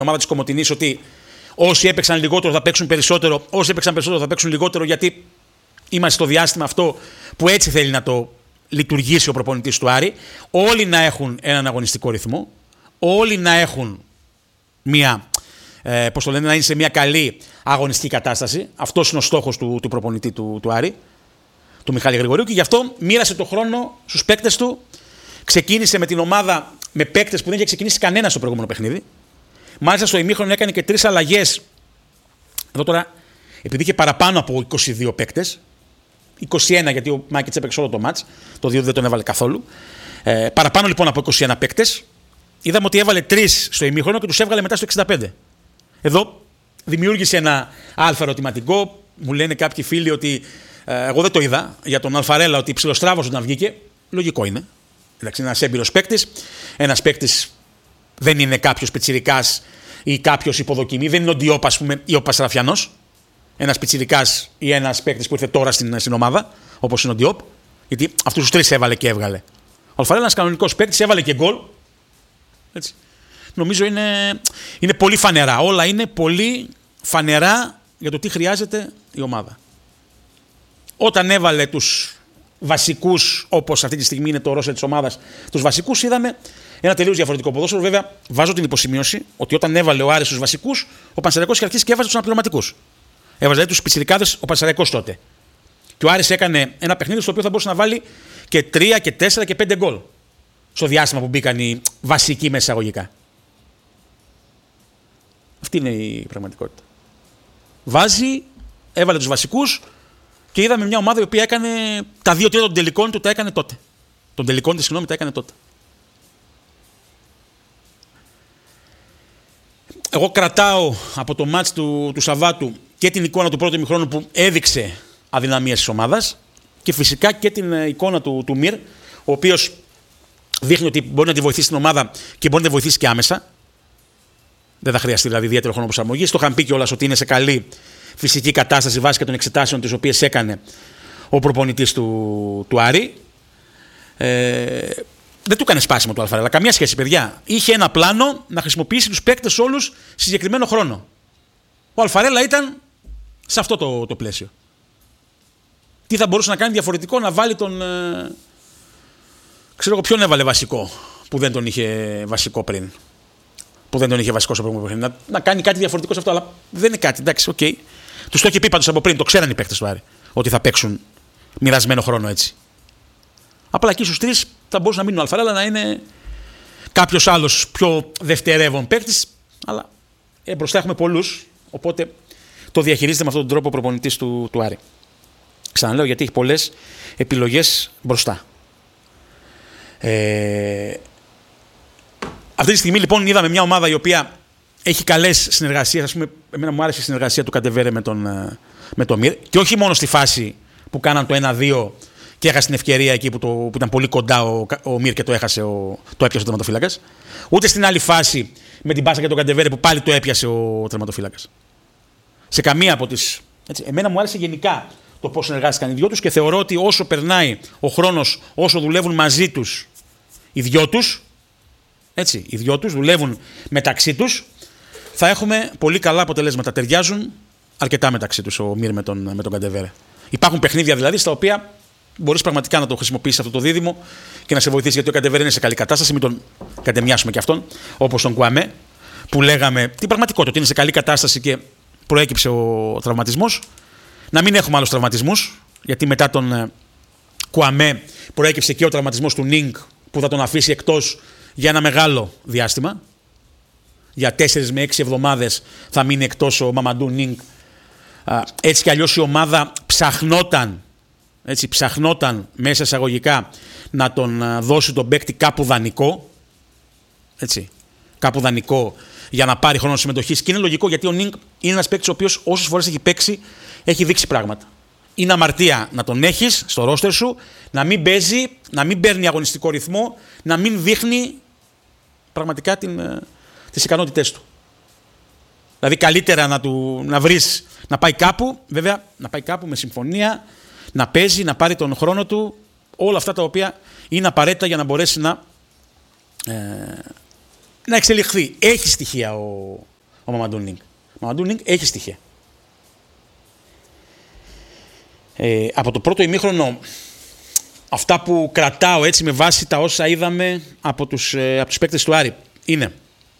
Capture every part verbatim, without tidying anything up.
ομάδα της Κομοτηνής ότι όσοι έπαιξαν λιγότερο θα παίξουν περισσότερο, όσοι έπαιξαν περισσότερο θα παίξουν λιγότερο, γιατί είμαστε στο διάστημα αυτό που έτσι θέλει να το λειτουργήσει ο προπονητής του Άρη. Όλοι να έχουν έναν αγωνιστικό ρυθμό, όλοι να έχουν μια, ε, πώς το λένε, να είναι σε μια καλή αγωνιστική κατάσταση. Αυτός είναι ο στόχος του, του προπονητή του, του Άρη, του Μιχάλη Γρηγορίου, και γι' αυτό μοίρασε το χρόνο στους παίκτες του. Ξεκίνησε με την ομάδα με παίκτες που δεν είχε ξεκινήσει κανένα στο προηγούμενο παιχνίδι. Μάλιστα στο ημίχρονο έκανε και τρεις αλλαγές. Εδώ τώρα, επειδή είχε παραπάνω από είκοσι δύο παίκτες, είκοσι ένα γιατί ο Μάκητς έπαιξε όλο το μάτς, το δύο δεν τον έβαλε καθόλου. Ε, παραπάνω λοιπόν από είκοσι ένα παίκτες, είδαμε ότι έβαλε τρεις στο ημίχρονο και τους έβγαλε μετά στο εξήντα πέντε. Εδώ δημιούργησε ένα αλφα ερωτηματικό. Μου λένε κάποιοι φίλοι ότι ε, εγώ δεν το είδα για τον Αλφαρέλα, ότι ψιλοστράβωσε όταν βγήκε. Λογικό είναι. Εντάξει, ένας έμπειρος παίκτης. Ένας παίκτης δεν είναι κάποιος πιτσιρικάς ή κάποιος υποδοκιμή. Δεν είναι ο Ντιόπ, ας πούμε, ή ο Πασαραφιανός. Ένας πιτσιρικάς ή ένας παίκτης που ήρθε τώρα στην, στην ομάδα, όπως είναι ο Ντιόπ. Γιατί αυτούς τους τρεις έβαλε και έβγαλε. Ο Αλφαρέλα, ένας κανονικός παίκτης, έβαλε και γκολ. Έτσι. Νομίζω είναι, είναι πολύ φανερά. Όλα είναι πολύ φανερά για το τι χρειάζεται η ομάδα. Όταν έβαλε τους βασικούς, όπως αυτή τη στιγμή είναι το ρόστερ της ομάδας, τους βασικούς, είδαμε ένα τελείως διαφορετικό ποδόσφαιρο. Βέβαια, βάζω την υποσημείωση ότι όταν έβαλε ο Άρης τους βασικούς, ο Πανσεραϊκός είχε αρχίσει και έβαζε τους αναπληρωματικούς. Έβαζε δηλαδή τους πιτσιρικάδες ο Πανσεραϊκός τότε. Και ο Άρης έκανε ένα παιχνίδι στο οποίο θα μπορούσε να βάλει και τρία και τέσσερα και πέντε γκολ. Στο διάστημα που μπήκαν οι βασικοί μέσα εισαγωγικά. Αυτή είναι η πραγματικότητα. Βάζει, έβαλε τους βασικούς και είδαμε μια ομάδα η οποία έκανε τα δύο τρίτα των τελικών του, τα έκανε τότε. Των τελικών της, συγγνώμη, τα έκανε τότε. Εγώ κρατάω από το μάτς του, του Σαββάτου και την εικόνα του πρώτου ημιχρόνου που έδειξε αδυναμίες της ομάδας και φυσικά και την εικόνα του, του Μυρ, ο οποίος δείχνει ότι μπορεί να τη βοηθήσει την ομάδα και μπορεί να τη βοηθήσει και άμεσα. Δεν θα χρειαστεί δηλαδή ιδιαίτερο χρόνο προσαρμογής. Το είχαν πει κιόλας ότι είναι σε καλή φυσική κατάσταση βάσει και των εξετάσεων τις οποίες έκανε ο προπονητής του, του Άρη. Ε, δεν του έκανε σπάσιμο το Αλφαρέλα. Καμία σχέση, παιδιά. Είχε ένα πλάνο να χρησιμοποιήσει τους παίκτες όλους σε συγκεκριμένο χρόνο. Ο Αλφαρέλα ήταν σε αυτό το, το πλαίσιο. Τι θα μπορούσε να κάνει διαφορετικό, να βάλει τον. Ε, ξέρω εγώ ποιον έβαλε βασικό που δεν τον είχε βασικό πριν. Που δεν τον είχε βασικό στο προηγούμενο παιχνίδι. Να, να κάνει κάτι διαφορετικό σε αυτό, αλλά δεν είναι κάτι. Εντάξει, οκ. Okay. Του το είχε πει πάντως από πριν, το ξέραν οι παίκτες του Άρη, ότι θα παίξουν μοιρασμένο χρόνο έτσι. Απλά εκεί στους τρεις θα μπορούσε να μείνει ο Αλφαρέλα, να είναι κάποιος άλλος πιο δευτερεύον παίκτης, αλλά ε, μπροστά έχουμε πολλούς, οπότε το διαχειρίζεται με αυτόν τον τρόπο ο προπονητής του, του Άρη. Ξαναλέω γιατί έχει πολλές επιλογές μπροστά. Ε, αυτή τη στιγμή λοιπόν είδαμε μια ομάδα η οποία έχει καλές συνεργασίες. Ας πούμε, εμένα μου άρεσε η συνεργασία του Καντεβέρε με τον, με τον Μυρ, και όχι μόνο στη φάση που κάναν το ένα δύο και έχασε την ευκαιρία εκεί που, το, που ήταν πολύ κοντά ο, ο Μυρ και το έχασε, ο, το έπιασε ο τερματοφύλακας. Ούτε στην άλλη φάση με την πάσα για τον Καντεβέρε που πάλι το έπιασε ο τερματοφύλακας. Σε καμία από τις. Έτσι, εμένα μου άρεσε γενικά το πώς συνεργάστηκαν οι δυο τους και θεωρώ ότι όσο περνάει ο χρόνος, όσο δουλεύουν μαζί τους οι δυο τους, έτσι, οι δυο τους δουλεύουν μεταξύ τους, θα έχουμε πολύ καλά αποτελέσματα. Ταιριάζουν αρκετά μεταξύ τους ο Μυρ με τον, με τον Καντεβέρε. Υπάρχουν παιχνίδια δηλαδή στα οποία μπορείς πραγματικά να το χρησιμοποιήσεις αυτό το δίδυμο και να σε βοηθήσει, γιατί ο Καντεβέρε είναι σε καλή κατάσταση. Μην τον κατεμοιάσουμε και αυτόν, όπως τον Κουαμέ, που λέγαμε την πραγματικότητα ότι είναι σε καλή κατάσταση και προέκυψε ο τραυματισμός. Να μην έχουμε άλλους τραυματισμούς, γιατί μετά τον Κουαμέ προέκυψε και ο τραυματισμός του Νίνγκ, που θα τον αφήσει εκτός για ένα μεγάλο διάστημα. Για τέσσερις με έξι εβδομάδες θα μείνει εκτός ο Μαμαντού Νίνγκ. Έτσι κι αλλιώς η ομάδα ψαχνόταν, έτσι, ψαχνόταν μέσα εισαγωγικά να τον δώσει τον παίκτη κάπου δανεικό. Έτσι, κάπου δανεικό για να πάρει χρόνο συμμετοχής. Και είναι λογικό, γιατί ο Νίνγκ είναι ένας παίκτης ο οποίος όσες φορές έχει παίξει έχει δείξει πράγματα. Είναι αμαρτία να τον έχεις στο ρόστερ σου, να μην παίζει, να μην παίρνει αγωνιστικό ρυθμό, να μην δείχνει πραγματικά την, τις ικανότητές του. Δηλαδή καλύτερα να, του, να βρεις, να πάει κάπου, βέβαια να πάει κάπου με συμφωνία, να παίζει, να πάρει τον χρόνο του, όλα αυτά τα οποία είναι απαραίτητα για να μπορέσει να, ε, να εξελιχθεί. Έχει στοιχεία ο, ο Μαμαντού Νίνγκ. Ο Μαμαντού Νίνγκ έχει στοιχεία. Ε, από το πρώτο ημίχρονο, αυτά που κρατάω έτσι με βάση τα όσα είδαμε από τους, ε, από τους παίκτες του Άρη είναι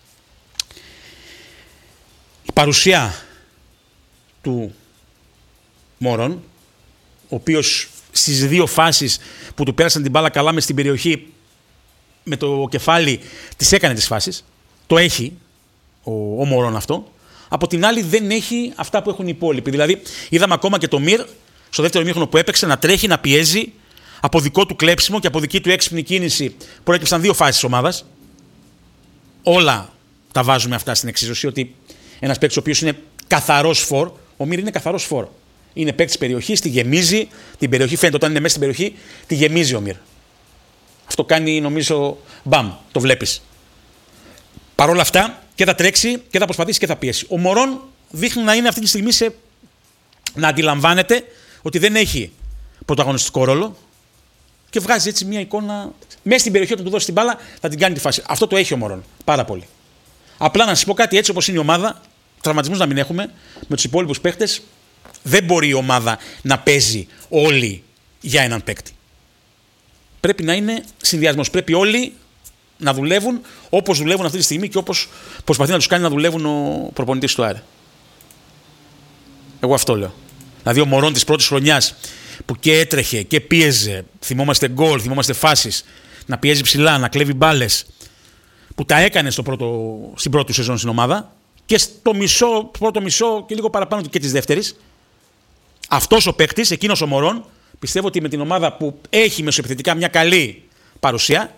η παρουσία του Μωρόν, ο οποίος στις δύο φάσεις που του πέρασαν την μπάλα καλά μες στην περιοχή με το κεφάλι τις έκανε τις φάσεις. Το έχει ο, ο Μωρόν αυτό. Από την άλλη δεν έχει αυτά που έχουν οι υπόλοιποι. Δηλαδή είδαμε ακόμα και το Μυρ στο δεύτερο ημίχρονο που έπαιξε να τρέχει, να πιέζει από δικό του κλέψιμο και από δική του έξυπνη κίνηση. Προέκυψαν δύο φάσεις της ομάδας. Όλα τα βάζουμε αυτά στην εξίσωση ότι ένας παίκτης ο οποίος είναι καθαρός φορ, ο Μυρ είναι καθαρός φορ. Είναι παίκτης περιοχής, τη γεμίζει, την περιοχή φαίνεται όταν είναι μέσα στην περιοχή, τη γεμίζει ο Μυρ. Αυτό κάνει νομίζω μπαμ, το βλέπεις. Παρ' όλα αυτά και θα τρέξει και θα προσπαθήσει και θα πιέσει. Ο Μωρόν δείχνει να είναι αυτή τη στιγμή σε... να αντιλαμβάνεται ότι δεν έχει πρωταγωνιστικό ρόλο και βγάζει έτσι μια εικόνα. Μέσα στην περιοχή όταν του δώσει την μπάλα θα την κάνει τη φάση. Αυτό το έχει ο Μωρόν πάρα πολύ. Απλά να σας πω κάτι, έτσι όπως είναι η ομάδα, τραυματισμούς να μην έχουμε, με τους υπόλοιπους παίκτες, δεν μπορεί η ομάδα να παίζει όλοι για έναν παίκτη. Πρέπει να είναι συνδυασμός. Πρέπει όλοι να δουλεύουν όπως δουλεύουν αυτή τη στιγμή και όπως προσπαθεί να τους κάνει να δουλεύουν ο προπονητής του Άρη. Εγώ αυτό λέω. Δηλαδή ο Μωρόν της πρώτης χρονιάς που και έτρεχε και πίεζε, θυμόμαστε γκολ, θυμόμαστε φάσεις, να πιέζει ψηλά, να κλέβει μπάλες, που τα έκανε στο πρώτο, στην πρώτη σεζόν στην ομάδα και στο μισό, πρώτο μισό και λίγο παραπάνω και της δεύτερης. Αυτός ο παίκτης, εκείνος ο Μωρόν, πιστεύω ότι με την ομάδα που έχει μεσοεπιθετικά μια καλή παρουσία,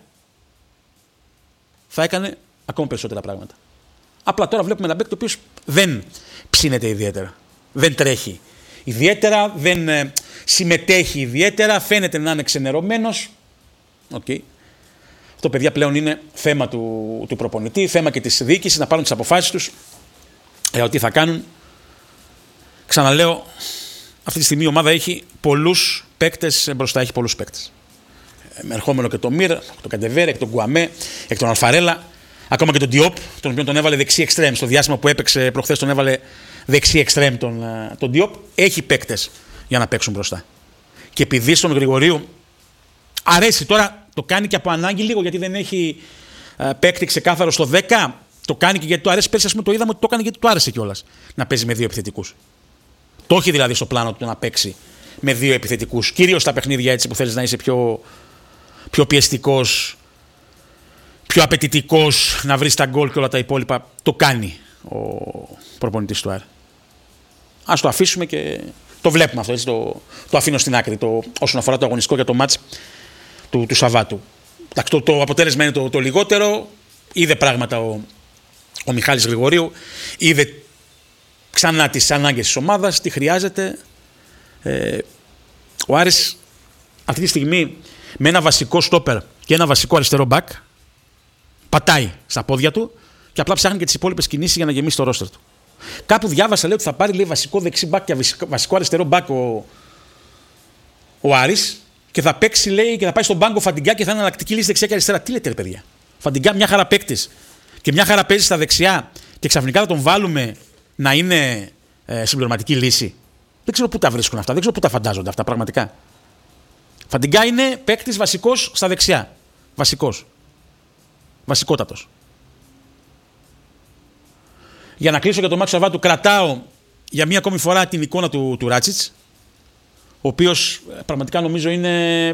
θα έκανε ακόμα περισσότερα πράγματα. Απλά τώρα βλέπουμε έναν παίκτη ο οποίος δεν ψήνεται ιδιαίτερα. Δεν τρέχει ιδιαίτερα, δεν ε, συμμετέχει ιδιαίτερα, φαίνεται να είναι ξενερωμένος. Okay. Αυτό, παιδιά, πλέον είναι θέμα του, του προπονητή, θέμα και της διοίκησης να πάρουν τις αποφάσεις τους για τι θα κάνουν. Ξαναλέω, αυτή τη στιγμή η ομάδα έχει πολλούς παίκτες μπροστά, έχει πολλούς παίκτες. Με ερχόμενο και τον Μυρ, τον Καντεβέρε, και τον Γκουαμέ, και τον Αλφαρέλα, ακόμα και τον Διόπ, τον οποίο τον έβαλε δεξί εξτρέμ. Στο διάστημα που έπαιξε προχθές τον έβαλε δεξί εξτρέμ τον, τον Διόπ. Έχει παίκτες για να παίξουν μπροστά. Και επειδή στον Γρηγορίου αρέσει τώρα, το κάνει και από ανάγκη λίγο, γιατί δεν έχει uh, παίκτη ξεκάθαρο στο δέκα. Το κάνει και γιατί του αρέσει. Πέρσι, ας πούμε, το είδαμε ότι το έκανε γιατί του άρεσε κιόλας να παίζει με δύο επιθετικούς. Το έχει δηλαδή στο πλάνο του να παίξει με δύο επιθετικούς. Κυρίως στα παιχνίδια έτσι που θέλεις να είσαι πιο, πιο πιεστικός, πιο απαιτητικός, να βρεις τα γκολ και όλα τα υπόλοιπα. Το κάνει ο προπονητής του Άρη. Ας το αφήσουμε και το βλέπουμε αυτό. Έτσι, το, το αφήνω στην άκρη το, όσον αφορά το αγωνιστικό για το μάτς του, του Σαββάτου. Το, το αποτέλεσμα είναι το, το λιγότερο. Είδε πράγματα ο, ο Μιχάλης Γρηγορίου. Είδε ξανά τις ανάγκες της ομάδας, τι χρειάζεται. Ε, ο Άρης αυτή τη στιγμή με ένα βασικό στόπερ και ένα βασικό αριστερό μπακ πατάει στα πόδια του και απλά ψάχνει και τις υπόλοιπες κινήσεις για να γεμίσει το ρόστερ του. Κάπου διάβασα, λέει, ότι θα πάρει, λέει, βασικό δεξί μπακ και βασικό αριστερό μπακ ο, ο Άρης και θα παίξει, λέει, και θα πάει στον μπάγκο Φαντιγκά και θα είναι εναλλακτική λύση δεξιά και αριστερά. Τι λέτε, ρε παιδιά? Φαντιγκά μια χαρά παίκτης και μια χαρά παίζει στα δεξιά και ξαφνικά θα τον βάλουμε να είναι ε, συμπληρωματική λύση. Δεν ξέρω πού τα βρίσκουν αυτά, δεν ξέρω πού τα φαντάζονται αυτά πραγματικά. Φαντιγκά είναι παίκτης βασικός στα δεξιά. Βασικός. Βασικότατος. Για να κλείσω για το μάτι του Σαββάτου, κρατάω για μία ακόμη φορά την εικόνα του, του Ράτσιτς, ο οποίος πραγματικά νομίζω είναι,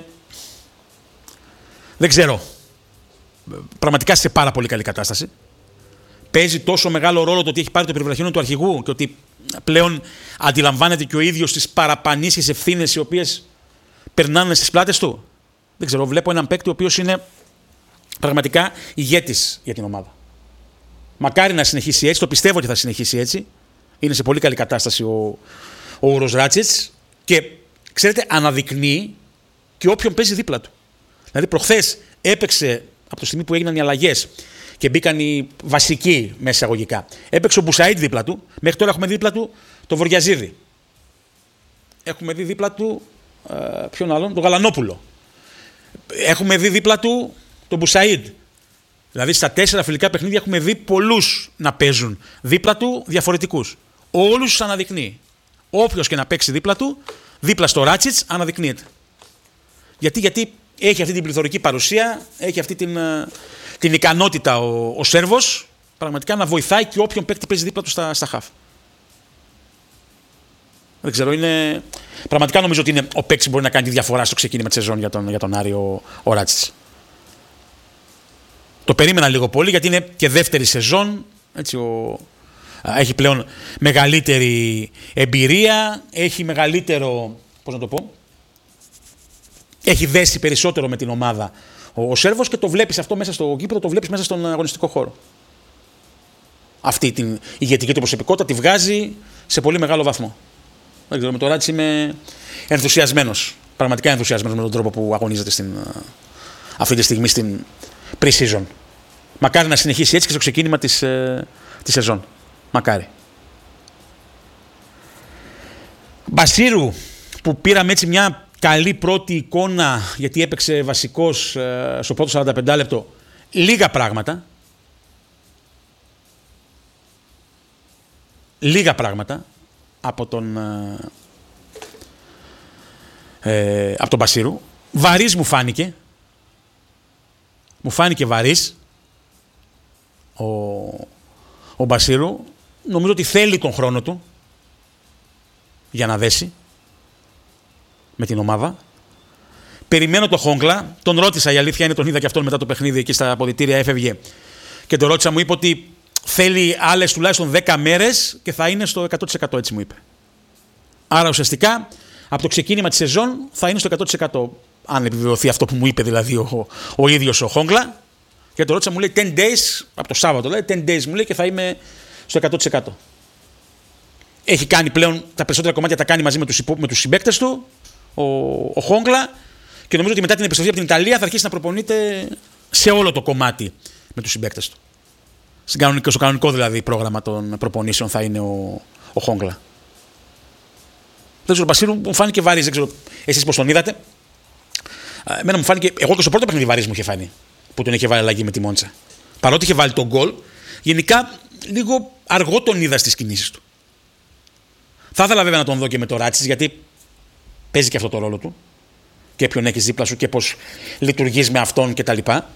δεν ξέρω, πραγματικά σε πάρα πολύ καλή κατάσταση. Παίζει τόσο μεγάλο ρόλο το ότι έχει πάρει το περιβραχιόνιο του αρχηγού και ότι πλέον αντιλαμβάνεται και ο ίδιος τις παραπανήσιες ευθύνες οι οποίες περνάνε στις πλάτες του. Δεν ξέρω, βλέπω έναν παίκτη ο οποίος είναι πραγματικά ηγέτης για την ομάδα. Μακάρι να συνεχίσει έτσι, το πιστεύω ότι θα συνεχίσει έτσι. Είναι σε πολύ καλή κατάσταση ο, ο Ούρος Ράτσιτς και ξέρετε, αναδεικνύει και όποιον παίζει δίπλα του. Δηλαδή προχθές έπαιξε από τη στιγμή που έγιναν οι αλλαγές και μπήκαν οι βασικοί μέσα εισαγωγικά. Έπαιξε ο Μπουσαΐντ δίπλα του. Μέχρι τώρα έχουμε δει δίπλα του τον Βοριαζίδη. Έχουμε δει δίπλα του ε, ποιον άλλον, τον Γαλανόπουλο. Έχουμε δει δίπλα του τον Μπουσαΐντ. Δηλαδή στα τέσσερα φιλικά παιχνίδια έχουμε δει πολλούς να παίζουν δίπλα του διαφορετικούς. Όλους τους αναδεικνύει. Όποιος και να παίξει δίπλα του, δίπλα στο Ράτσιτς, αναδεικνύεται. Γιατί, γιατί έχει αυτή την πληθωρική παρουσία, έχει αυτή την, την ικανότητα ο, ο Σέρβος πραγματικά να βοηθάει και όποιον παίκτη παίζει δίπλα του στα, στα χαφ. Δεν ξέρω, είναι... Πραγματικά νομίζω ότι είναι ο παίκτης που μπορεί να κάνει τη διαφορά στο ξεκίνημα της σεζόν για τον, για τον Άρη, ο, ο Ράτσιτς. Το περίμενα λίγο πολύ γιατί είναι και δεύτερη σεζόν. Έτσι, ο... Έχει πλέον μεγαλύτερη εμπειρία, έχει μεγαλύτερο, πώς να το πω, έχει δέσει περισσότερο με την ομάδα ο, ο Σέρβος και το βλέπεις αυτό μέσα στο γήπεδο, το βλέπεις μέσα στον αγωνιστικό χώρο. Αυτή την ηγετική του προσωπικότητα τη βγάζει σε πολύ μεγάλο βαθμό. Δεν ξέρω, με το Ράτσι είμαι ενθουσιασμένος, πραγματικά ενθουσιασμένος με τον τρόπο που αγωνίζεται στην, αυτή τη στιγμή στην pre-season. Μακάρι να συνεχίσει έτσι και στο ξεκίνημα της, ε, της σεζόν. Μακάρι. Μπασίρου, που πήραμε έτσι μια καλή πρώτη εικόνα, γιατί έπαιξε βασικός ε, στο πρώτο σαράντα πέντε λεπτό, λίγα πράγματα. Λίγα πράγματα από τον, ε, από τον Μπασίρου. Βαρύς μου φάνηκε. Μου φάνηκε βαρύς ο, ο Μπασίρου. Νομίζω ότι θέλει τον χρόνο του για να δέσει με την ομάδα. Περιμένω τον Χόγκλα. Τον ρώτησα, η αλήθεια είναι, τον είδα και αυτόν μετά το παιχνίδι εκεί στα αποδυτήρια, έφευγε και τον ρώτησα, μου είπε ότι θέλει άλλες τουλάχιστον δέκα μέρες και θα είναι στο εκατό τοις εκατό, έτσι μου είπε. Άρα ουσιαστικά από το ξεκίνημα της σεζόν θα είναι στο εκατό τοις εκατό, αν επιβεβαιωθεί αυτό που μου είπε δηλαδή ο, ο ίδιος ο Χόγκλα. Και τον ρώτησα, μου λέει ten days, από το Σάββατο λέει, ten days μου λέει και θα είμαι στο εκατό τοις εκατό. Έχει κάνει πλέον τα περισσότερα κομμάτια, τα κάνει μαζί με τους, με τους συμπαίκτες του ο, ο Χόγκλα, και νομίζω ότι μετά την επιστροφή από την Ιταλία θα αρχίσει να προπονείται σε όλο το κομμάτι με τους συμπαίκτες του. Στο κανονικό δηλαδή πρόγραμμα των προπονήσεων θα είναι ο, ο Χόγκλα. Δεν ξέρω, ο Μπασίρου μου φάνηκε βαρύς, δεν ξέρω εσείς πώς τον είδατε. Εμένα μου φάνηκε, εγώ και στο πρώτο παιχνίδι βαρύς μου είχε φάνει, που τον είχε βάλει αλλαγή με τη Μόντσα. Παρότι είχε βάλει τον γκολ, γενικά λίγο αργό τον είδα στις κινήσεις του. Θα ήθελα βέβαια να τον δω και με το Ράτσιτς, γιατί παίζει και αυτό το ρόλο του. Και ποιον έχεις δίπλα σου και πώς λειτουργείς με αυτόν κτλ.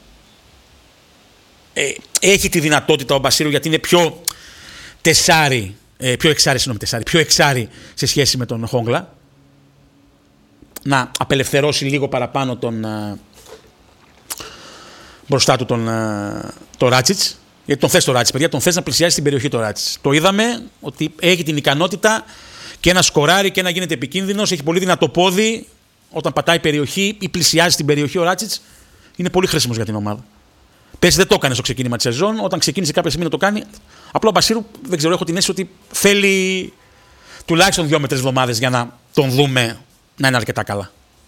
Ε, έχει τη δυνατότητα ο Μπασίρου, γιατί είναι πιο τεσάρι, ε, πιο εξάρι, συγγνώμη, τεσάρι, πιο εξάρι σε σχέση με τον Χόγκλα, να απελευθερώσει λίγο παραπάνω τον ε, μπροστά του τον, ε, το Ράτσιτς, γιατί τον θες το Ράτσιτς, παιδιά, τον θες να πλησιάσει στην περιοχή το Ράτσιτς. Το είδαμε ότι έχει την ικανότητα και να σκοράρει και να γίνεται επικίνδυνος, έχει πολύ δυνατό πόδι, όταν πατάει περιοχή ή πλησιάζει στην περιοχή ο Ράτσιτς, είναι πολύ χρήσιμος για την ομάδα. Πέρσι δεν το έκανε στο ξεκίνημα της σεζόν, όταν ξεκίνησε κάποια στιγμή να το κάνει. Απλά ο Μπασίρου, δεν ξέρω, έχω την αίσθηση ότι θέλει τουλάχιστον δύο με τρεις εβδομάδες για να τον δούμε να είναι αρκετά καλά.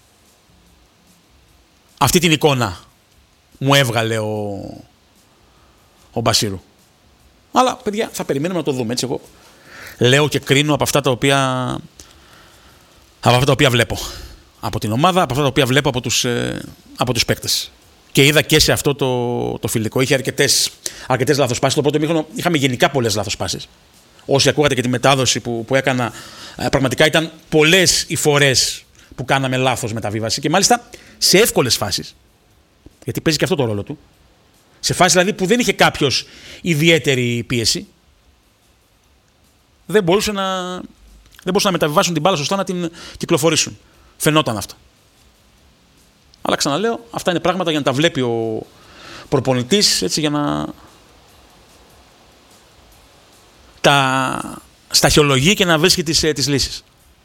Αυτή την εικόνα μου έβγαλε ο, ο Μπασίρου. Αλλά, παιδιά, θα περιμένουμε να το δούμε. Έτσι, εγώ λέω και κρίνω από αυτά τα οποία, από αυτά τα οποία βλέπω από την ομάδα, από αυτά τα οποία βλέπω από τους, ε, από τους παίκτες. Και είδα και σε αυτό το, το φιλικό. Είχε αρκετές, αρκετές λάθος πάσεις. Το πρώτο ημίχρονο είχαμε γενικά πολλές λάθος πάσεις. Όσοι ακούγατε και τη μετάδοση που, που έκανα, πραγματικά ήταν πολλές οι φορές που κάναμε λάθος μεταβίβαση, και μάλιστα σε εύκολες φάσεις. Γιατί παίζει και αυτό το ρόλο του. Σε φάσεις δηλαδή που δεν είχε κάποιος ιδιαίτερη πίεση, δεν μπορούσε να, δεν μπορούσαν να μεταβιβάσουν την μπάλα σωστά, να την κυκλοφορήσουν. Φαινόταν αυτό. Αλλά ξαναλέω, αυτά είναι πράγματα για να τα βλέπει ο προπονητής, έτσι, για να τα σταχυολογεί και να βρίσκει τις, τις λύσεις.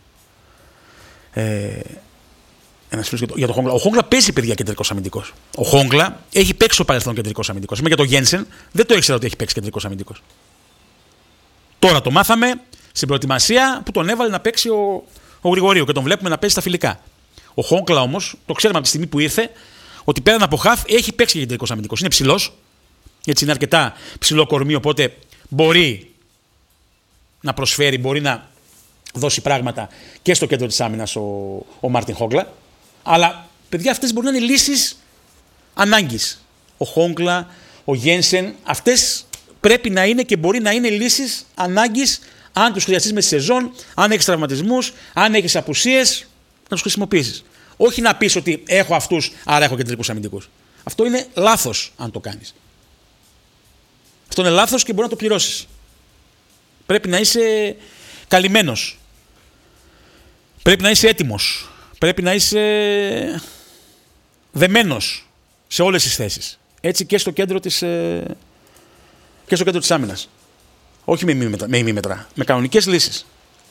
Ε, ένας φίλος για το Χόγκλα. Ο Χόγκλα παίζει, παιδιά, κεντρικός αμυντικός. Ο Χόγκλα έχει παίξει στο παρελθόν κεντρικός αμυντικός. Είμαι για τον Γένσεν, δεν το ήξερα ότι έχει παίξει κεντρικός αμυντικός. Τώρα το μάθαμε στην προετοιμασία που τον έβαλε να παίξει ο, ο Γρηγορίου και τον βλέπουμε να παίζει στα φιλικά. Ο Χόγκλα όμως, το ξέρουμε από τη στιγμή που ήρθε, ότι πέραν από χαφ έχει παίξει και κεντρικός αμυντικός. Είναι ψηλός, έτσι είναι αρκετά ψηλό κορμί, οπότε μπορεί να προσφέρει, μπορεί να δώσει πράγματα και στο κέντρο της άμυνας ο, ο Μάρτιν Χόγκλα. Αλλά, παιδιά, αυτές μπορεί να είναι λύσεις ανάγκης. Ο Χόγκλα, ο Γένσεν, αυτές πρέπει να είναι και μπορεί να είναι λύσεις ανάγκης αν τους χρειαστείς με τη σεζόν, αν έχεις τραυματισμούς, αν έχεις απουσίες, να τους χρησιμοποιήσεις. Όχι να πεις ότι έχω αυτούς, άρα έχω κεντρικούς αμυντικούς. Αυτό είναι λάθος αν το κάνεις. Αυτό είναι λάθος και μπορεί να το πληρώσεις. Πρέπει να είσαι καλυμμένος. Πρέπει να είσαι έτοιμος. Πρέπει να είσαι δεμένος σε όλες τις θέσεις. Έτσι και στο κέντρο της, και στο κέντρο της άμυνας. Όχι με ημίμετρα, με, ημίμετρα, με κανονικές λύσεις.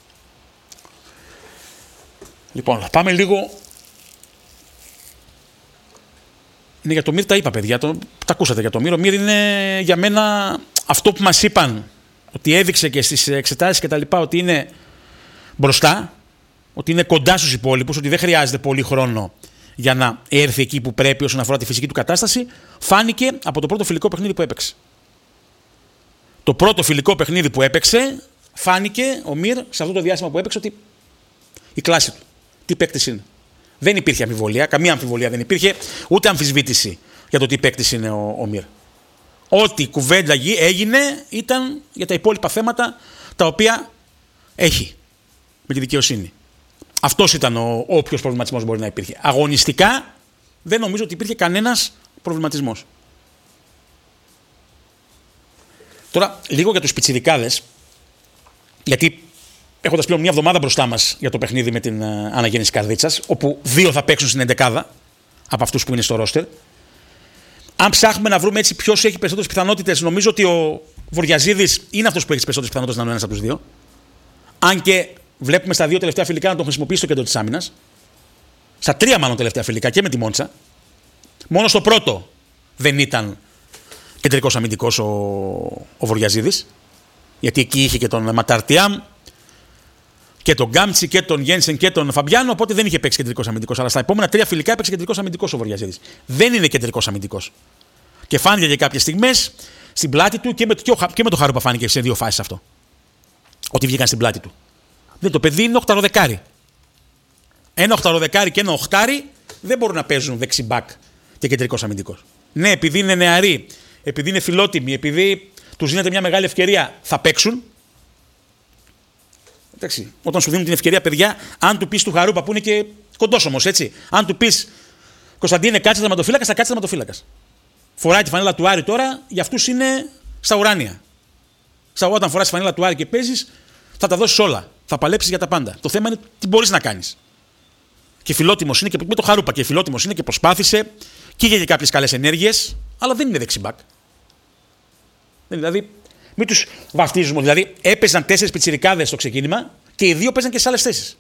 Λοιπόν, πάμε λίγο. Είναι για το Μυρ, τα είπα παιδιά, το, τα ακούσατε για το Μυρ. Ο Μυρ είναι για μένα αυτό που μας είπαν, ότι έδειξε και στις εξετάσεις και τα λοιπά, ότι είναι μπροστά, ότι είναι κοντά στους υπόλοιπους, ότι δεν χρειάζεται πολύ χρόνο για να έρθει εκεί που πρέπει όσον αφορά τη φυσική του κατάσταση, φάνηκε από το πρώτο φιλικό παιχνίδι που έπαιξε. Το πρώτο φιλικό παιχνίδι που έπαιξε, φάνηκε ο Μυρ σε αυτό το διάστημα που έπαιξε ότι η κλάση του, τι παίκτης είναι. Δεν υπήρχε αμφιβολία, καμία αμφιβολία δεν υπήρχε, ούτε αμφισβήτηση για το τι παίκτης είναι ο, ο Μυρ. Ό,τι κουβέντα έγινε ήταν για τα υπόλοιπα θέματα τα οποία έχει με τη δικαιοσύνη. Αυτός ήταν ο όποιος προβληματισμός μπορεί να υπήρχε. Αγωνιστικά δεν νομίζω ότι υπήρχε κανένας προβληματισμός. Τώρα, λίγο για τους πιτσιρικάδες, γιατί έχοντας πλέον μια εβδομάδα μπροστά μας για το παιχνίδι με την uh, αναγέννηση Καρδίτσας, όπου δύο θα παίξουν στην εντεκάδα από αυτούς που είναι στο ρόστερ. Αν ψάχνουμε να βρούμε έτσι ποιος έχει περισσότερες πιθανότητες, νομίζω ότι ο Βοριαζίδης είναι αυτός που έχει τις περισσότερες πιθανότητες να είναι ένας από τους δύο. Αν και βλέπουμε στα δύο τελευταία φιλικά να τον χρησιμοποιήσει στο κέντρο της άμυνας. Στα τρία μάλλον τελευταία φιλικά και με τη Μόντσα. Μόνο στο πρώτο δεν ήταν κεντρικός αμυντικός ο, ο Βοριαζίδης. Γιατί εκεί είχε και τον Ματαρτιάμ και τον Γκάμτσι και τον Γένσεν και τον Φαμπιάνο. Οπότε δεν είχε παίξει κεντρικός αμυντικός. Αλλά στα επόμενα τρία φιλικά έπαιξε κεντρικός αμυντικός ο Βοριαζίδης. Δεν είναι κεντρικός αμυντικός. Και φάνηκε για κάποιες στιγμές στην πλάτη του και με, και με το Χαρούπα φάνηκε σε δύο φάσεις αυτό. Ότι βγήκαν στην πλάτη του. Δεν, το παιδί είναι οχταροδεκάρι. Ένα οχταροδεκάρι και ένα οχτάρι δεν μπορούν να παίζουν δεξιμπάκ και κεντρικός αμυντικός. Ναι, επειδή είναι νεαροί, επειδή είναι φιλότιμοι, επειδή τους δίνεται μια μεγάλη ευκαιρία, θα παίξουν. Εντάξει, όταν σου δίνουν την ευκαιρία, παιδιά, αν του πεις του Χαρούπα που είναι και κοντός όμως, έτσι. Αν του πεις Κωνσταντίνε, κάτσε τερματοφύλακας, θα κάτσε τερματοφύλακας. Φοράει τη φανέλα του Άρη τώρα, για αυτούς είναι στα ουράνια. Σαν όταν φοράς τη φανέλα του Άρη και παίζεις, θα τα δώσεις όλα. Θα παλέψεις για τα πάντα. Το θέμα είναι τι μπορείς να κάνεις. Και φιλότιμος είναι και με το Χαρούπα. Και φιλότιμος είναι και προσπάθησε και είχε και κάποιες καλές ενέργειες, αλλά δεν είναι δεξιμπάκ. Δηλαδή, μην τους βαφτίζουμε. Δηλαδή, έπαιζαν τέσσερις πιτσιρικάδες στο ξεκίνημα και οι δύο παίζαν και σε άλλες θέσεις.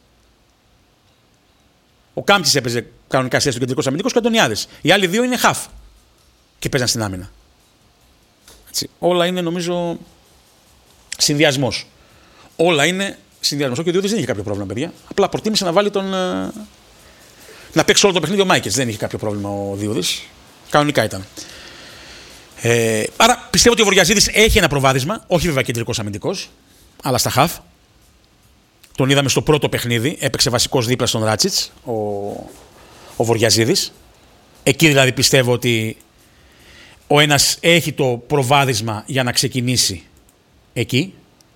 Ο Κάμπτης έπαιζε κανονικά σε θέση του κεντρικού αμυντικού και ο Αντωνιάδης. Οι άλλοι δύο είναι χαφ και παίζαν στην άμυνα. Έτσι. Όλα είναι νομίζω συνδυασμός. Όλα είναι συνδυασμός. Και ο Διούδης δεν είχε κάποιο πρόβλημα, παιδιά. Απλά προτίμησε να βάλει τον. Να παίξει όλο το παιχνίδι ο Μάικετς. Δεν είχε κάποιο πρόβλημα ο Διούδης. Κανονικά ήταν. Ε, άρα πιστεύω ότι ο Βοριαζίδης έχει ένα προβάδισμα. Όχι βέβαια κεντρικός αμυντικός, αλλά στα χαφ. Τον είδαμε στο πρώτο παιχνίδι. Έπαιξε βασικός δίπλα στον Ράτσιτς ο, ο Βοριαζίδης. Εκεί δηλαδή πιστεύω ότι ο ένας έχει το προβάδισμα για να ξεκινήσει εκεί.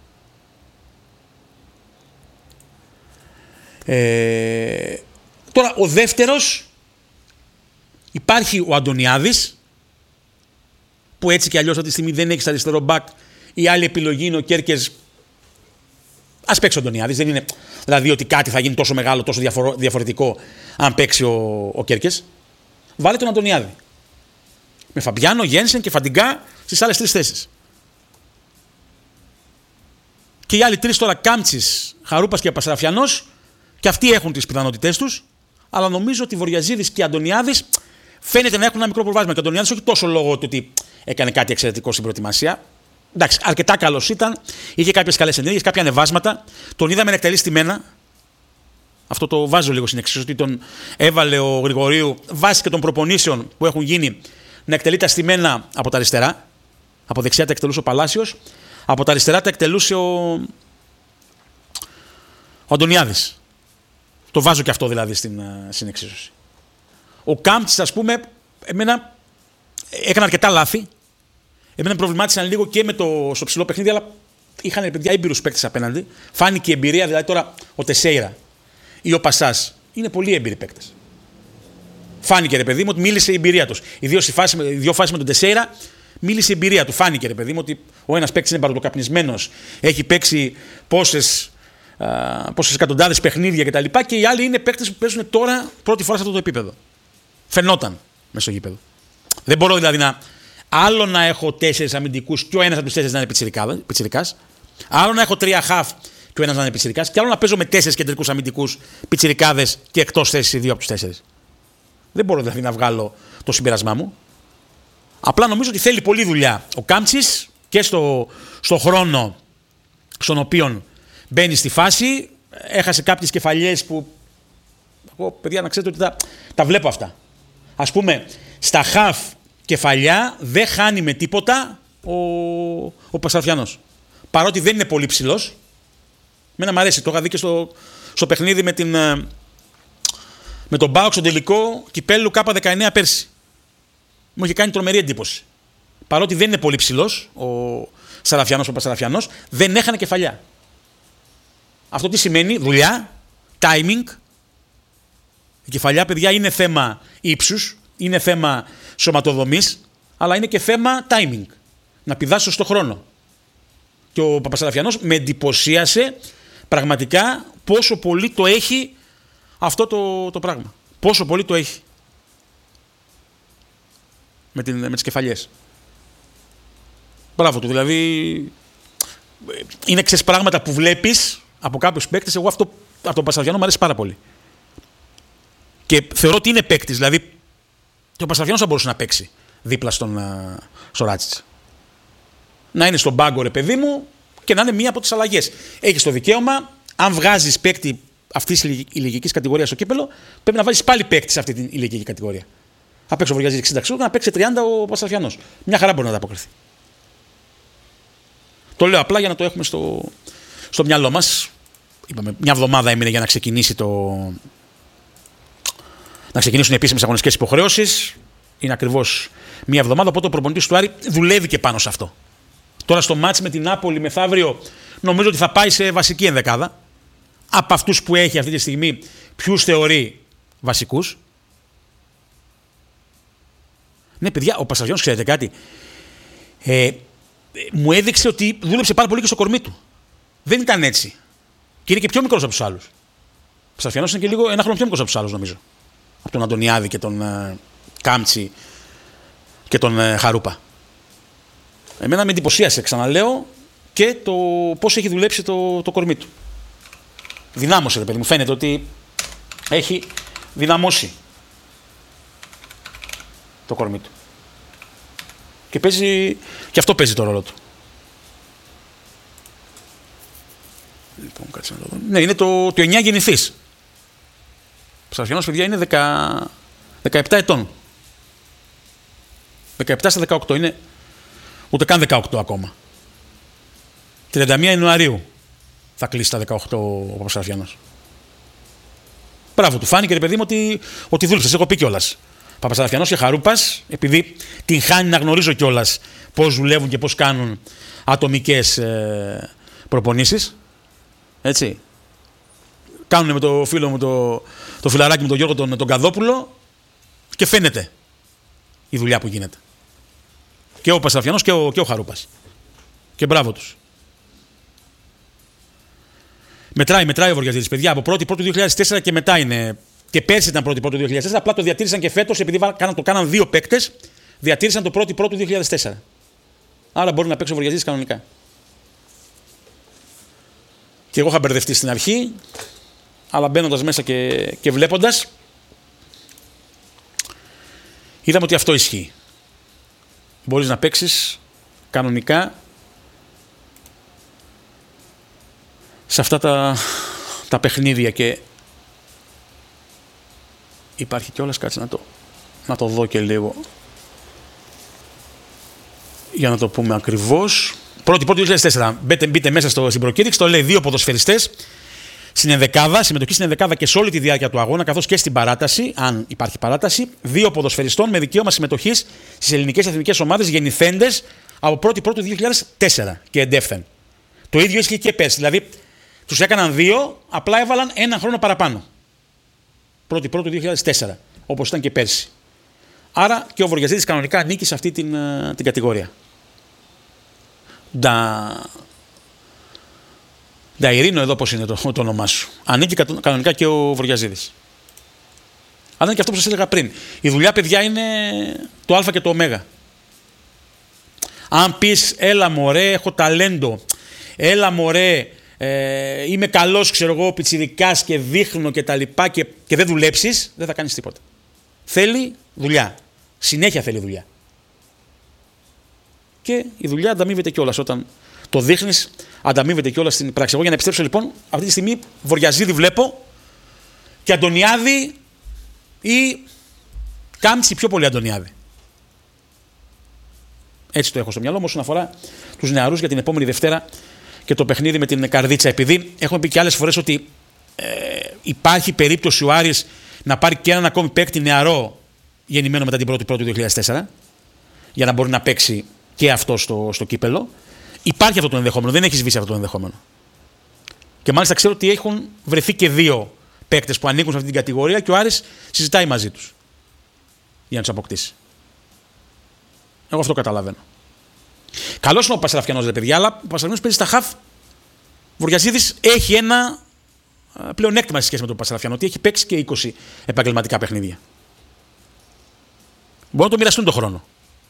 Ε, τώρα ο δεύτερος υπάρχει ο Αντωνιάδης που έτσι και αλλιώς αυτή τη στιγμή δεν έχει αριστερό μπακ. Η άλλη επιλογή είναι ο Κέρκες. Ας παίξει ο Αντωνιάδης. Δεν είναι δηλαδή ότι κάτι θα γίνει τόσο μεγάλο, τόσο διαφορο, διαφορετικό αν παίξει ο, ο Κέρκες. Βάλε τον Αντωνιάδη. Με Φαμπιάνο, Γένσεν και Φαντιγκά στις άλλες τρεις θέσεις. Και οι άλλοι τρεις τώρα, Κάμπτσης, Χαρούπας και Πασαραφιανός, και αυτοί έχουν τις πιθανότητές τους, αλλά νομίζω ότι Βοριαζίδης και Αντωνιάδης φαίνεται να έχουν ένα μικρό προβάδισμα. Και ο Αντωνιάδης όχι τόσο λόγω του ότι έκανε κάτι εξαιρετικό στην προετοιμασία. Εντάξει, αρκετά καλός ήταν, είχε κάποιες καλές ενέργειες, κάποια ανεβάσματα. Τον είδαμε να εκτελεί στημένα. Αυτό το βάζω λίγο στην εξίσωση, ότι τον έβαλε ο Γρηγορίου βάσει και των προπονήσεων που έχουν γίνει να εκτελεί τα στημένα από τα αριστερά. Από δεξιά τα εκτελούσε ο Παλάσιος, από τα αριστερά τα εκτελούσε ο, ο Αντωνιάδης. Το βάζω και αυτό δηλαδή στην, στην εξίσωση. Ο Κάμπτης, ας πούμε, εμένα έκανε αρκετά λάθη. Εμένα προβλημάτισαν λίγο και με το, στο ψηλό παιχνίδι, αλλά είχαν παιδιά έμπειρους παίκτες απέναντι. Φάνηκε η εμπειρία, δηλαδή τώρα ο Τεσέιρα ή ο Πασάς είναι πολύ έμπειροι παίκτες. Φάνηκε ρε παιδί μου ότι μίλησε η εμπειρία τους. Οι δύο, φάση, οι δύο φάσεις με τον Τεσέιρα μίλησε η εμπειρία του. Φάνηκε ρε παιδί μου ότι ο ένας παίκτης είναι παροδοκαπνισμένος, έχει παίξει πόσες, α, πόσες εκατοντάδες παιχνίδια κτλ. Και, και οι άλλοι είναι παίκτες που παίζουν τώρα πρώτη φορά σε αυτό το επίπεδο. Φαινόταν μέσα στο γήπεδο. Δεν μπορώ δηλαδή να. Άλλο να έχω τέσσερις αμυντικούς και ο ένας από τους τέσσερις να είναι πιτσιρικάς. Άλλο να έχω τρία χαφ και ο ένας να είναι πιτσιρικάς. Και άλλο να παίζω με τέσσερις κεντρικούς αμυντικούς πιτσιρικάδες και εκτός θέσης οι δύο από τους τέσσερις. Δεν μπορώ δηλαδή να βγάλω το συμπέρασμά μου. Απλά νομίζω ότι θέλει πολλή δουλειά ο Κάμτσης και στο, στο χρόνο στον οποίο μπαίνει στη φάση. Έχασε κάποιες κεφαλιές που. Εγώ, παιδιά, να ξέρετε ότι τα, τα βλέπω αυτά. Ας πούμε, στα χαφ κεφαλιά δεν χάνει με τίποτα ο, ο Πασαραφιανός. Παρότι δεν είναι πολύ ψηλός. Μένα μου αρέσει, το είχα δει και στο, στο παιχνίδι με, την, με τον Μπάουκ στο τελικό κυπέλλου Κάπα δεκαεννέα πέρσι. Μου είχε κάνει τρομερή εντύπωση. Παρότι δεν είναι πολύ ψηλός ο Σαραφιανός, ο Πασαραφιανός, δεν έχανε κεφαλιά. Αυτό τι σημαίνει? Δουλειά, timing. Η κεφαλιά, παιδιά, είναι θέμα ύψους, είναι θέμα σωματοδομής, αλλά είναι και θέμα timing. Να πηδάς σωστό χρόνο. Και ο Παπασαραφιανός με εντυπωσίασε πραγματικά πόσο πολύ το έχει αυτό το, το πράγμα. Πόσο πολύ το έχει. Με, την, με τις κεφαλιές. Μπράβο του, δηλαδή είναι ξέρεις πράγματα που βλέπεις από κάποιους παίκτες. Εγώ αυτό από τον Πασαραφιανό μου αρέσει πάρα πολύ. Και θεωρώ ότι είναι παίκτης, δηλαδή και ο Πασαραφιανός θα μπορούσε να παίξει δίπλα στον uh, Σοράτσιτς. Να είναι στον πάγκο ρε παιδί μου και να είναι μία από τις αλλαγές. Έχεις το δικαίωμα, αν βγάζεις παίκτη αυτής της ηλικιακής κατηγορίας στο κύπελο, πρέπει να βάζεις πάλι παίκτη σε αυτή την ηλικιακή κατηγορία. Θα παίξει ο Βορειαζής εξήντα και να παίξει τριάντα ο Πασαραφιανός. Μια χαρά μπορεί να ανταποκριθεί. Το λέω απλά για να το έχουμε στο, στο μυαλό μας. Είπαμε, μια εβδομάδα έμεινε για να ξεκινήσει το. Να ξεκινήσουν οι επίσημες αγωνιστικές υποχρεώσεις. Είναι ακριβώς μια εβδομάδα. Οπότε ο προπονητής του Άρη δουλεύει και πάνω σε αυτό. Τώρα στο μάτς με την Νάπολη μεθαύριο νομίζω ότι θα πάει σε βασική ενδεκάδα. Από αυτούς που έχει αυτή τη στιγμή, ποιους θεωρεί βασικούς. Ναι, παιδιά, ο Πασαριώνης, ξέρετε κάτι. Ε, μου έδειξε ότι δούλεψε πάρα πολύ και στο κορμί του. Δεν ήταν έτσι. Και είναι και πιο μικρός από τους άλλους. Ο Πασαριώνης είναι και λίγο ένα χρόνο πιο μικρός από τους άλλους, νομίζω. Από τον Αντωνιάδη και τον ε, Κάμτσι και τον ε, Χαρούπα. Εμένα με εντυπωσίασε, ξαναλέω, και το πώς έχει δουλέψει το, το κορμί του. Δυνάμωσε, ρε παιδί μου. Φαίνεται ότι έχει δυναμώσει το κορμί του. Και, παίζει, και αυτό παίζει το ρόλο του. Λοιπόν, κάτσε να το δω. Ναι, είναι το, το εννιά γεννηθής. Ο Πασαριώνης, παιδιά, είναι δεκα, δεκαεπτά ετών. δεκαεπτά στα δεκαοκτώ. Είναι ούτε καν δεκαοκτώ ακόμα. τριάντα μία Ιανουαρίου θα κλείσει τα δεκαοκτώ ο Παπασαραφιανός. Μπράβο, του φάνηκε, ρε παιδί μου, ότι, ότι δούλεψε. Σε έχω πει κιόλας. Παπασαραφιανός και Χαρούπας, επειδή την χάνει να γνωρίζω κιόλας πώς δουλεύουν και πώς κάνουν ατομικές ε, προπονήσεις. Έτσι. Κάνουν με το φίλο μου, το, το φιλαράκι μου, τον Γιώργο τον, τον Καδόπουλο, και φαίνεται η δουλειά που γίνεται. Και ο Παπασαραφιανός και ο, και ο Χαρούπας. Και μπράβο τους. Μετράει, μετράει ο Βορειαζίδης, παιδιά, από πρώτη πρώτη δύο χιλιάδες τέσσερα και μετά είναι. Και πέρσι ήταν πρώτη πρώτη δύο χιλιάδες τέσσερα, απλά το διατήρησαν και φέτος, επειδή το κάναν δύο παίκτες, διατήρησαν το πρώτη πρώτη δύο χιλιάδες τέσσερα. Άρα μπορεί να παίξει ο Βορειαζίδης κανονικά. Και εγώ είχα μπερδευτεί στην αρχή, αλλά μπαίνοντας μέσα και, και βλέποντας, είδαμε ότι αυτό ισχύει. Μπορείς να παίξεις κανονικά σε αυτά τα, τα παιχνίδια, και υπάρχει κιόλας, κάτσε να το, να το δω και λίγο για να το πούμε ακριβώς. Πρώτη πρώτη δύο χιλιάδες τέσσερα, μπείτε, μπείτε μέσα στο, στην προκήρυξη, το λέει δύο ποδοσφαιριστές στην ενδεκάδα, συμμετοχή στην ενδεκάδα και σε όλη τη διάρκεια του αγώνα, καθώς και στην παράταση, αν υπάρχει παράταση, δύο ποδοσφαιριστών με δικαίωμα συμμετοχής στις ελληνικές εθνικές ομάδες γεννηθέντες από πρώτη Πρώτου δύο χιλιάδες τέσσερα και εντεύθεν. Το ίδιο ίσχυε και πέρσι. Δηλαδή, τους έκαναν δύο, απλά έβαλαν ένα χρόνο παραπάνω. πρώτη Πρώτου δύο χιλιάδες τέσσερα, όπως ήταν και πέρσι. Άρα και ο Βορειαζίδης κανονικά ανήκει σε αυτή την, την κατηγορία. Ντα... Νταϊρίνο εδώ πώς είναι το, το όνομά σου. Ανήκει κανονικά και ο Βορειαζίδης. Αλλά είναι και αυτό που σας έλεγα πριν. Η δουλειά, παιδιά, είναι το α και το ω. Αν πεις έλα μωρέ, έχω ταλέντο, έλα μωρέ, ε, είμαι καλός, ξέρω εγώ, πιτσιρικάς και δείχνω και τα λοιπά και, και δεν δουλέψεις, δεν θα κάνεις τίποτα. Θέλει δουλειά. Συνέχεια θέλει δουλειά. Και η δουλειά ανταμείβεται κιόλας. Όταν το δείχνεις, ανταμείβεται κιόλας στην πράξη. Εγώ για να επιστρέψω λοιπόν, αυτή τη στιγμή Βορειαζίδη βλέπω και Αντωνιάδη ή Κάμψη, πιο πολύ Αντωνιάδη. Έτσι το έχω στο μυαλό μου όσον αφορά τους νεαρούς για την επόμενη Δευτέρα και το παιχνίδι με την Καρδίτσα. Επειδή έχουμε πει και άλλες φορές ότι ε, υπάρχει περίπτωση ο Άρης να πάρει και έναν ακόμη παίκτη νεαρό γεννημένο μετά την πρώτη Πρώτου δύο χιλιάδες τέσσερα για να μπορεί να παίξει και αυτό στο, στο κύπελο. Υπάρχει αυτό το ενδεχόμενο, δεν έχει σβήσει αυτό το ενδεχόμενο. Και μάλιστα ξέρω ότι έχουν βρεθεί και δύο παίκτες που ανήκουν σε αυτή την κατηγορία και ο Άρης συζητάει μαζί τους για να τους αποκτήσει. Εγώ αυτό καταλαβαίνω. Καλός είναι ο Πασαραφιανός, ρε παιδιά, αλλά ο Πασαραφιανός παίζει στα χαφ. Βορειαζίδης έχει ένα πλεονέκτημα σε σχέση με τον Πασαραφιανό, ότι έχει παίξει και είκοσι επαγγελματικά παιχνίδια. Μπορεί να το μοιραστούν τον χρόνο.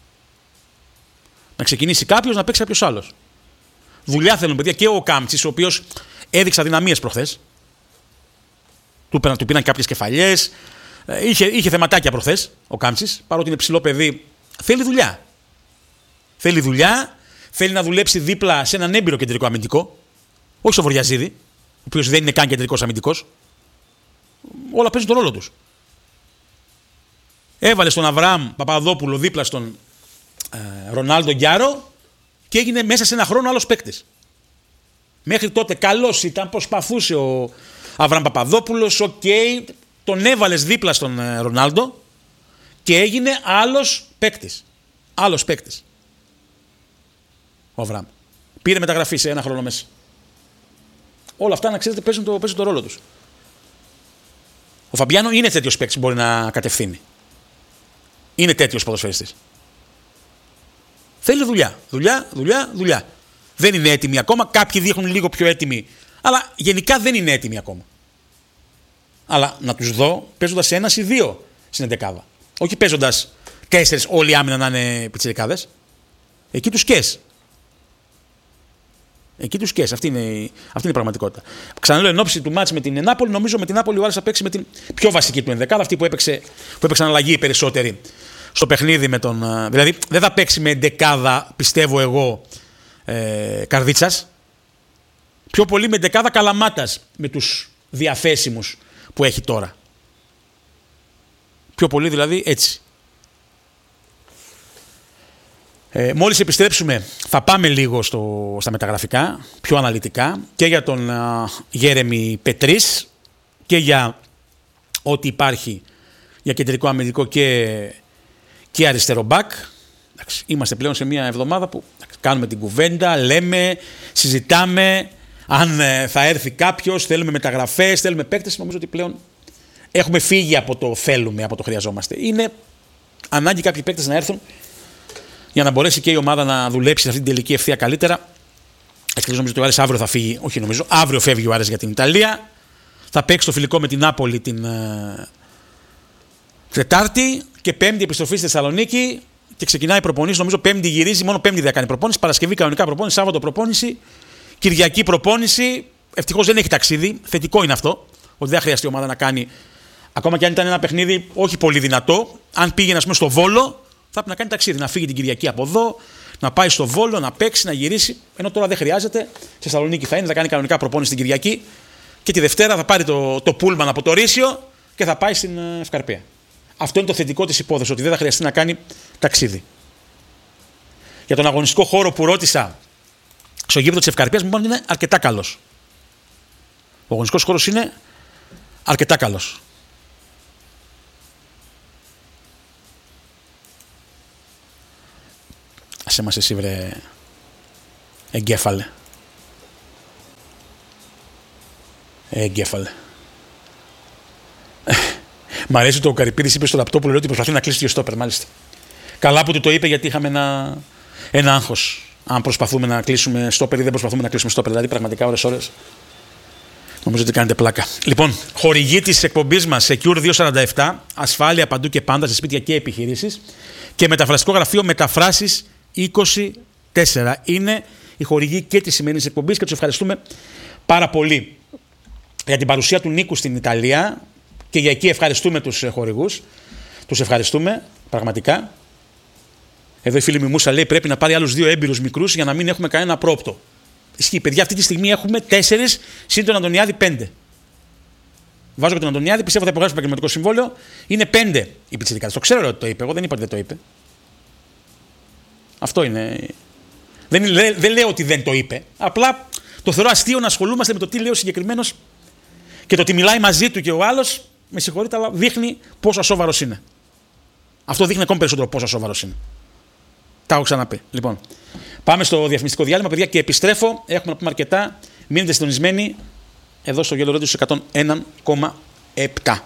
Να ξεκινήσει κάποιος, να παίξει κάποιος άλλος. Δουλειά θέλουν, παιδιά, και ο Κάμψης, ο οποίος έδειξε αδυναμίες προχθές. Του, του πήραν κάποιες κεφαλιές. Είχε, είχε θεματάκια προχθές ο Κάμψης, παρότι είναι ψηλό παιδί. Θέλει δουλειά. Θέλει δουλειά, θέλει να δουλέψει δίπλα σε έναν έμπειρο κεντρικό αμυντικό. Όχι στο Βορειαζίδη, ο οποίος δεν είναι καν κεντρικός αμυντικός. Όλα παίζουν τον ρόλο τους. Έβαλε στον Αβραάμ Παπαδόπουλο δίπλα στον ε, Ρονάλντο Γκιάρο και έγινε μέσα σε ένα χρόνο άλλος παίκτης. Μέχρι τότε καλός ήταν, προσπαθούσε ο Αβραάμ Παπαδόπουλος, οκ, okay, τον έβαλες δίπλα στον ε, Ρονάλντο και έγινε άλλος παίκτης. Άλλος παίκτης. Ο Αβραάμ. Πήρε μεταγραφή σε ένα χρόνο μέσα. Όλα αυτά, να ξέρετε, παίζουν το, παίζουν το ρόλο τους. Ο Φαμπιάνο είναι τέτοιος παίκτης που μπορεί να κατευθύνει. Είναι τέτοιος ποδοσφαιριστής. Θέλει δουλειά. Δουλειά, δουλειά, δουλειά. Δεν είναι έτοιμοι ακόμα. Κάποιοι δείχνουν λίγο πιο έτοιμοι. Αλλά γενικά δεν είναι έτοιμοι ακόμα. Αλλά να τους δω παίζοντας σε ένας ή δύο στην εντεκάδα. Όχι παίζοντας τέσσερις όλοι οι άμυνα να είναι πιτσιρικάδες. Εκεί τους κες. Εκεί τους κες. Αυτή είναι, αυτή είναι η πραγματικότητα. Ξαναλέω, εν ώψη του μάτς με την Νάπολη, νομίζω με την Νάπολη ο Άρης θα παίξει με την πιο βασική του ενδεκάδα, αυτή που, έπαιξε, που έπαιξαν αλλαγή οι περισσότεροι στο παιχνίδι με τον. Δηλαδή δεν θα παίξει με εντεκάδα, πιστεύω εγώ, ε, Καρδίτσας. Πιο πολύ με εντεκάδα Καλαμάτας, με τους διαθέσιμους που έχει τώρα. Πιο πολύ δηλαδή έτσι. Ε, μόλις επιστρέψουμε θα πάμε λίγο στο, στα μεταγραφικά, πιο αναλυτικά και για τον α, Γέρεμι Πετρίς και για ό,τι υπάρχει για κεντρικό αμυντικό και, και αριστερό μπακ. Είμαστε πλέον σε μια εβδομάδα που κάνουμε την κουβέντα, λέμε, συζητάμε αν ε, θα έρθει κάποιος, θέλουμε μεταγραφές, θέλουμε παίκτες. Νομίζω ότι πλέον έχουμε φύγει από το θέλουμε, από το χρειαζόμαστε. Είναι ανάγκη κάποιοι παίκτες να έρθουν για να μπορέσει και η ομάδα να δουλέψει σε αυτή την τελική ευθεία καλύτερα. Εκτός νομίζω ότι ο Άρης αύριο θα φύγει, όχι νομίζω, αύριο φεύγει ο Άρης για την Ιταλία. Θα παίξει το φιλικό με την Νάπολη την ε, Τετάρτη και Πέμπτη επιστροφή στη Θεσσαλονίκη και ξεκινάει η προπόνηση. Νομίζω Πέμπτη γυρίζει, μόνο Πέμπτη θα κάνει προπόνηση. Παρασκευή κανονικά προπόνηση, Σάββατο προπόνηση, Κυριακή προπόνηση. Ευτυχώς δεν έχει ταξίδι. Θετικό είναι αυτό, ότι δεν θα χρειαστεί η ομάδα να κάνει, ακόμα και αν ήταν ένα παιχνίδι όχι πολύ δυνατό. Αν πήγαινε, ας πούμε, στο Βόλο, θα πρέπει να κάνει ταξίδι, να φύγει την Κυριακή από εδώ, να πάει στο Βόλο, να παίξει, να γυρίσει. Ενώ τώρα δεν χρειάζεται. Στη Θεσσαλονίκη θα είναι, θα κάνει κανονικά προπόνηση την Κυριακή και τη Δευτέρα θα πάρει το, το πούλμαν από το Ρήσιο και θα πάει στην Ευκαρπία. Αυτό είναι το θετικό της υπόθεσης, ότι δεν θα χρειαστεί να κάνει ταξίδι. Για τον αγωνιστικό χώρο που ρώτησα στο γήπεδο της Ευκαρπίας, μου είπαν ότι είναι αρκετά καλός. Ο αγωνιστικός χώρος είναι αρκετά καλός. Ας είμαστε εσύ βρε εγκέφαλε. Εγκέφαλε. Μ' αρέσει το Καρυπίδης είπε στο Ραπτόπουλο λέει ότι προσπαθεί να κλείσει το στόπερ, μάλιστα. Καλά που του το είπε γιατί είχαμε ένα, ένα άγχος. Αν προσπαθούμε να κλείσουμε στόπερ ή δεν προσπαθούμε να κλείσουμε στόπερ. Δηλαδή πραγματικά ώρες-ώρες. Νομίζω ότι κάνετε πλάκα. Λοιπόν, χορηγή της εκπομπής μας Secure διακόσια σαράντα επτά, ασφάλεια παντού και πάντα σε σπίτια και επιχειρήσεις και μεταφραστικό γραφείο Μεταφράσεις είκοσι τέσσερα. Είναι η χορηγή και της σημερινής εκπομπής και τους ευχαριστούμε πάρα πολύ για την παρουσία του Νίκου στην Ιταλία και για εκεί ευχαριστούμε τους χορηγούς. Τους ευχαριστούμε πραγματικά. Εδώ η φίλη μου Μούσα λέει πρέπει να πάρει άλλους δύο έμπειρους μικρούς για να μην έχουμε κανένα πρόπτο. Ισχύει, παιδιά, αυτή τη στιγμή έχουμε τέσσερις συν τον Αντωνιάδη πέντε. Βάζω και τον Αντωνιάδη, πιστεύω θα υπογράψει επαγγελματικό συμβόλαιο. Είναι πέντε οι πιτσιρικάδες. Το ξέρω ότι το είπε. Εγώ δεν είπα ότι δεν το είπε. Αυτό είναι. Δεν, δεν, δεν λέω ότι δεν το είπε. Απλά το θεωρώ αστείο να ασχολούμαστε με το τι λέει ο συγκεκριμένος και το ότι μιλάει μαζί του και ο άλλος. Με συγχωρείτε, αλλά δείχνει πόσο ασόβαρος είναι. Αυτό δείχνει ακόμη περισσότερο πόσο ασόβαρος είναι. Τα έχω ξαναπεί. Λοιπόν, πάμε στο διαφημιστικό διάλειμμα, παιδιά, και επιστρέφω. Έχουμε να πούμε αρκετά. Μείνετε συντονισμένοι εδώ στο Yellow Radio στους εκατόν ένα κόμμα επτά.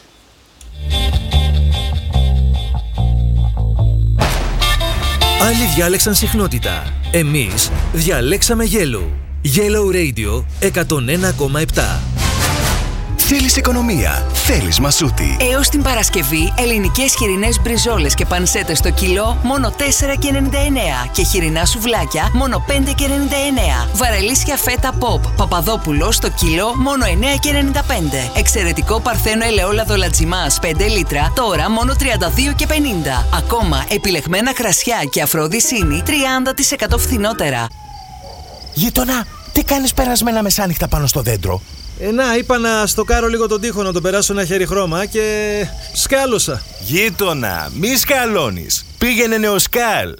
Άλλοι διάλεξαν συχνότητα. Εμείς διαλέξαμε Yellow. Yellow Radio εκατόν ένα κόμμα επτά. Θέλεις οικονομία, θέλεις μασούτη. Έως την Παρασκευή, ελληνικές χοιρινές μπριζόλες και πανσέτες στο κιλό μόνο τέσσερα και ενενήντα εννέα και χοιρινά σουβλάκια μόνο πέντε και ενενήντα εννέα. Βαρελίσια φέτα pop Παπαδόπουλο στο κιλό μόνο εννέα και ενενήντα πέντε. Εξαιρετικό παρθένο ελαιόλαδο λατζιμάς πέντε λίτρα τώρα μόνο τριάντα δύο και πενήντα. Ακόμα επιλεγμένα κρασιά και αφροδισίνη τριάντα τοις εκατό φθηνότερα. Γείτονα, τι κάνεις περασμένα μεσάνυχτα πάνω στο δέντρο? Ε, να, είπα να στοκάρω λίγο τον τοίχο, να τον περάσω ένα χέρι χρώμα και σκάλωσα. Γείτονα, μη σκαλώνεις. Πήγαινε Νεοσκάλ.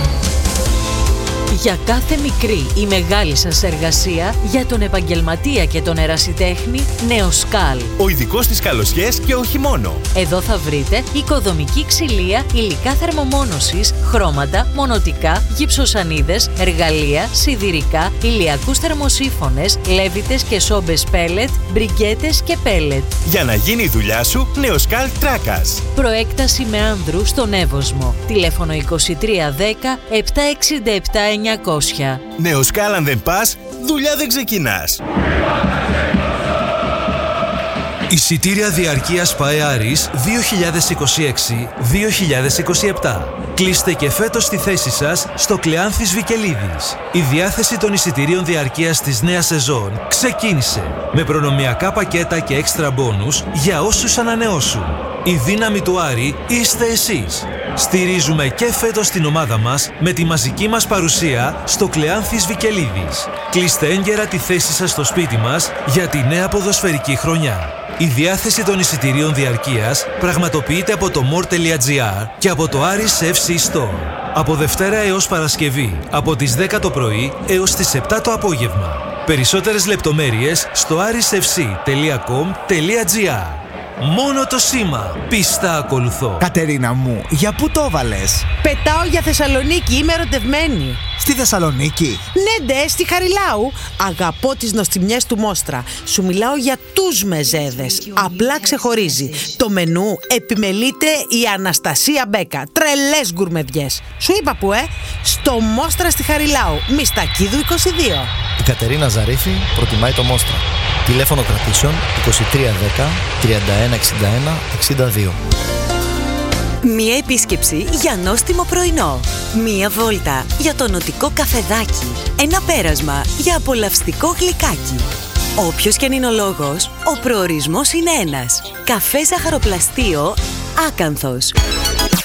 Για κάθε μικρή ή μεγάλη σας εργασία, για τον επαγγελματία και τον ερασιτέχνη, Νεοσκάλ. Ο ειδικός στις καλοσιές και όχι μόνο. Εδώ θα βρείτε οικοδομική ξυλία, υλικά θερμομόνωσης, χρώματα, μονοτικά, γυψοσανίδες, εργαλεία, σιδηρικά, ηλιακούς θερμοσύφωνες, λέβητες και σόμπες πέλετ, μπριγκέτες και πέλετ. Για να γίνει η δουλειά σου, Νεοσκάλ Τράκας. Προέκταση με άνδρου στον Εύωσμο. Τηλέφωνο είκοσι τρία δέκα επτακόσια εξήντα επτά εννιακόσια. Νεοσκάλ, αν δεν πας, δουλειά δεν ξεκινάς. Εισιτήρια διαρκείας ΠΑΕ Άρης δύο χιλιάδες είκοσι έξι δύο χιλιάδες είκοσι επτά. Κλείστε και φέτος τη θέση σας στο Κλεάνθης Βικελίδης. Η διάθεση των εισιτηρίων διαρκείας της νέας σεζόν ξεκίνησε με προνομιακά πακέτα και έξτρα μπόνους για όσους ανανεώσουν. Η δύναμη του Άρη είστε εσείς. Στηρίζουμε και φέτος την ομάδα μας με τη μαζική μας παρουσία στο Κλεάνθης Βικελίδης. Κλείστε έγκαιρα τη θέση σας στο σπίτι μας για τη νέα ποδοσφαιρική χρονιά. Η διάθεση των εισιτηρίων διαρκείας πραγματοποιείται από το more τελεία gr και από το Άρης εφ σι Store. Από Δευτέρα έως Παρασκευή, από τις δέκα το πρωί έως τις επτά το απόγευμα. Περισσότερες λεπτομέρειες στο arisfc τελεία κομ τελεία gr. Μόνο το σήμα. Πίστα ακολουθώ. Κατερίνα μου, για πού το βάλες? Πετάω για Θεσσαλονίκη, είμαι ερωτευμένη. Στη Θεσσαλονίκη? Ναι, ντε, στη Χαριλάου. Αγαπώ τις νοστιμιές του Μόστρα. Σου μιλάω για τους μεζέδες. Απλά ξεχωρίζει. Το μενού επιμελείται η Αναστασία Μπέκα. Τρελές γκουρμεδιές. Σου είπα που, ε? Στο Μόστρα στη Χαριλάου. Μιστακίδου είκοσι δύο. Η Κατερίνα Ζαρίφη προτιμάει το Μόστρα. Τηλέφωνο κρατήσεων είκοσι τρία δέκα τριάντα ένα εξήντα ένα εξήντα δύο. Μία επίσκεψη για νόστιμο πρωινό. Μία βόλτα για το νοτικό καφεδάκι. Ένα πέρασμα για απολαυστικό γλυκάκι. Όποιος και αν είναι ο λόγος, ο προορισμός είναι ένας. Καφέ ζαχαροπλαστείο Άκανθος.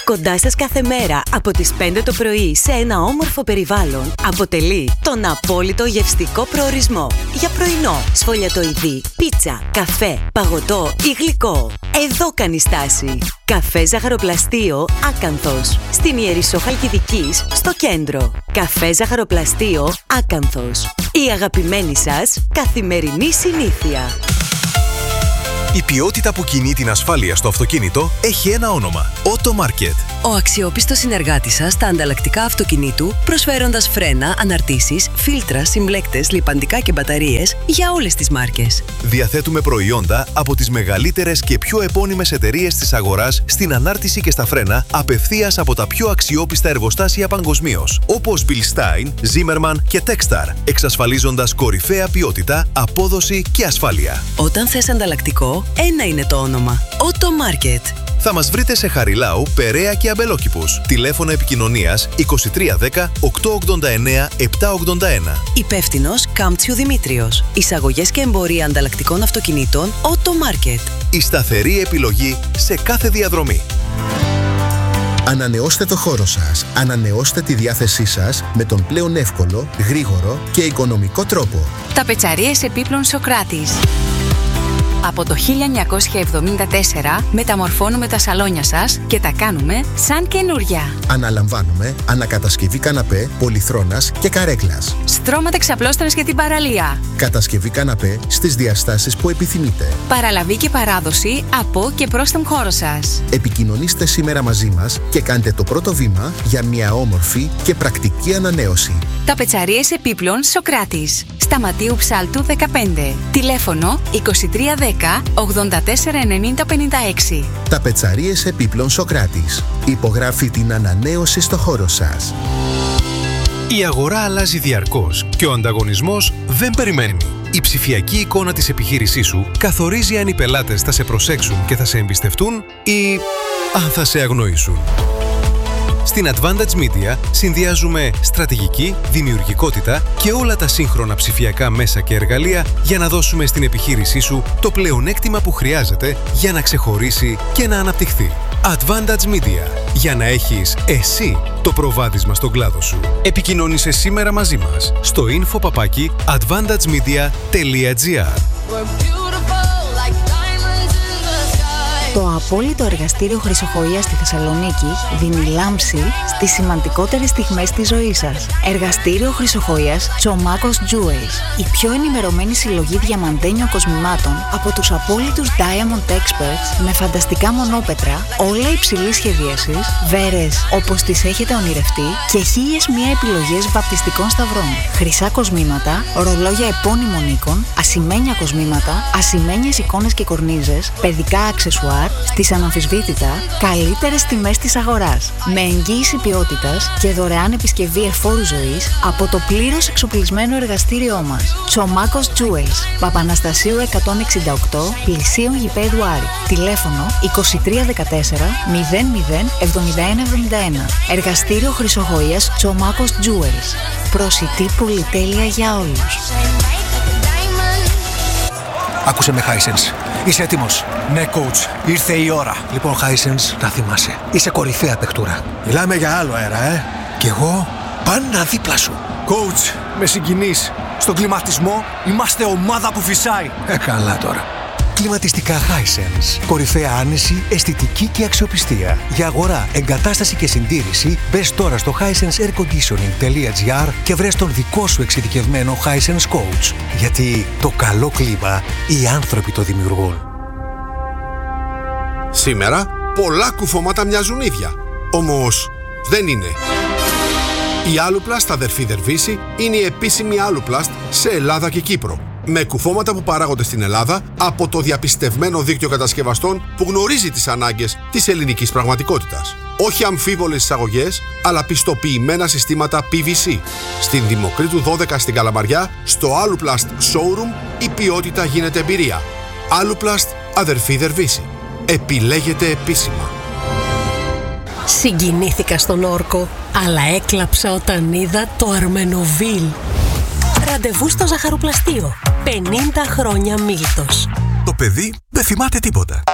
Κοντά σας κάθε μέρα από τις πέντε το πρωί σε ένα όμορφο περιβάλλον αποτελεί τον απόλυτο γευστικό προορισμό για πρωινό, σφολιατοειδή, πίτσα, καφέ, παγωτό ή γλυκό. Εδώ κάνει στάση. Καφέ Ζαχαροπλαστείο Άκανθος. Στην Ιερισσό Χαλκιδικής, στο κέντρο. Καφέ Ζαχαροπλαστείο Άκανθος. Η αγαπημένη σας καθημερινή συνήθεια. Η ποιότητα που κινεί την ασφάλεια στο αυτοκίνητο έχει ένα όνομα. Auto Market. Ο αξιόπιστος συνεργάτης σας στα ανταλλακτικά αυτοκινήτου, προσφέροντας φρένα, αναρτήσεις, φίλτρα, συμπλέκτες, λιπαντικά και μπαταρίες για όλες τις μάρκες. Διαθέτουμε προϊόντα από τις μεγαλύτερες και πιο επώνυμες εταιρείες της αγοράς στην ανάρτηση και στα φρένα, απευθείας από τα πιο αξιόπιστα εργοστάσια παγκοσμίως, όπως Bilstein, Zimmermann και Techstar, εξασφαλίζοντας κορυφαία ποιότητα, απόδοση και ασφάλεια. Όταν θες ανταλλακτικό, ένα είναι το όνομα. Auto Market. Θα μας βρείτε σε Χαριλάου, Περαία και Αμπελόκηπους. Τηλέφωνο επικοινωνίας είκοσι τρία δέκα οκτακόσια ογδόντα εννέα επτακόσια ογδόντα ένα. Υπεύθυνος Κάμπτσιου Δημήτριος. Εισαγωγές και εμπορία ανταλλακτικών αυτοκινήτων Auto Market. Η σταθερή επιλογή σε κάθε διαδρομή. Ανανεώστε το χώρο σας. Ανανεώστε τη διάθεσή σας με τον πλέον εύκολο, γρήγορο και οικονομικό τρόπο. Ταπετσαρίες επίπλων Σοκράτης. Από το χίλια εννιακόσια εβδομήντα τέσσερα μεταμορφώνουμε τα σαλόνια σας και τα κάνουμε σαν καινούρια. Αναλαμβάνουμε ανακατασκευή καναπέ, πολυθρόνας και καρέκλας. Στρώματα ξαπλώστρας για την παραλία. Κατασκευή καναπέ στις διαστάσεις που επιθυμείτε. Παραλαβή και παράδοση από και προς τον χώρο σας. Επικοινωνήστε σήμερα μαζί μας και κάντε το πρώτο βήμα για μια όμορφη και πρακτική ανανέωση. Ταπετσαρίες επίπλων Σοκράτης. Σταματίου Ψάλτου δεκαπέντε. Τηλέφωνο είκοσι τρία δέκα ογδόντα τέσσερα ενενήντα πενήντα έξι. Ταπετσαρίες επίπλων Σοκράτης. Υπογράφει την ανανέωση στο χώρο σας. Η αγορά αλλάζει διαρκώς και ο ανταγωνισμός δεν περιμένει. Η ψηφιακή εικόνα της επιχείρησής σου καθορίζει αν οι πελάτες θα σε προσέξουν και θα σε εμπιστευτούν ή αν θα σε αγνοήσουν. Στην Advantage Media συνδυάζουμε στρατηγική, δημιουργικότητα και όλα τα σύγχρονα ψηφιακά μέσα και εργαλεία για να δώσουμε στην επιχείρησή σου το πλεονέκτημα που χρειάζεται για να ξεχωρίσει και να αναπτυχθεί. Advantage Media. Για να έχεις εσύ το προβάδισμα στον κλάδο σου. Επικοινώνησε σήμερα μαζί μας στο info παπάκι advantage media τελεία gr. Το απόλυτο εργαστήριο Χρυσοχοΐας στη Θεσσαλονίκη δίνει λάμψη στις σημαντικότερες στιγμές της ζωής σας. Εργαστήριο Χρυσοχοΐας Τσομάκος Jewels. Η πιο ενημερωμένη συλλογή διαμαντένιων κοσμημάτων από τους απόλυτους Diamond Experts με φανταστικά μονόπετρα, όλα υψηλής σχεδίασης, βέρες όπως τις έχετε ονειρευτεί και χίλιες μία επιλογές βαπτιστικών σταυρών. Χρυσά κοσμήματα, ρολόγια επώνυμων οίκων, ασημένια κοσμήματα, ασημένιες εικόνες και κορνίζες, παιδικά αξεσουάρ στις αναμφισβήτητα καλύτερες τιμές της αγοράς. Με εγγύηση ποιότητας και δωρεάν επισκευή εφόρου ζωής από το πλήρως εξοπλισμένο εργαστήριό μας. Τσομάκος Jewels, Παπαναστασίου εκατόν εξήντα οκτώ, πλησίον γηπέδου Άρη. Τηλέφωνο είκοσι τρία δεκατέσσερα μηδέν μηδέν εβδομήντα ένα εβδομήντα ένα. Εργαστήριο Χρυσοχοΐας Τσομάκος Jewels. Προσιτή πολυτέλεια για όλους. Άκουσε με, Hisense. Είσαι έτοιμος? Ναι, coach. Ήρθε η ώρα. Λοιπόν, Hisense, να θυμάσαι. Είσαι κορυφαία παιχτούρα. Μιλάμε για άλλο αέρα, ε. Κι εγώ πάντα δίπλα σου. Coach, με συγκινείς. Στον κλιματισμό είμαστε ομάδα που φυσάει. Ε, καλά τώρα. Κλιματιστικά Hisense. Κορυφαία άνεση, αισθητική και αξιοπιστία. Για αγορά, εγκατάσταση και συντήρηση, μπες τώρα στο hisense air conditioning τελεία gr και βρες τον δικό σου εξειδικευμένο Hisense Coach. Γιατί το καλό κλίμα οι άνθρωποι το δημιουργούν. Σήμερα πολλά κουφώματα μοιάζουν ίδια. Όμως δεν είναι. Η Aluplast αδερφή Δερβίση είναι η επίσημη Aluplast σε Ελλάδα και Κύπρο. Με κουφώματα που παράγονται στην Ελλάδα από το διαπιστευμένο δίκτυο κατασκευαστών που γνωρίζει τις ανάγκες της ελληνικής πραγματικότητας. Όχι αμφίβολες εισαγωγές, αλλά πιστοποιημένα συστήματα πι βι σι. Στην Δημοκρίτου δώδεκα στην Καλαμαριά, στο Aluplast Showroom, η ποιότητα γίνεται εμπειρία. Aluplast αδερφή Δερβίση. Επιλέγεται επίσημα. Συγκινήθηκα στον Όρκο, αλλά έκλαψα όταν είδα το Αρμενοβίλ. Ραντεβού στο Ζαχαροπλαστείο. πενήντα χρόνια Μίλτος. Το παιδί δεν θυμάται τίποτα.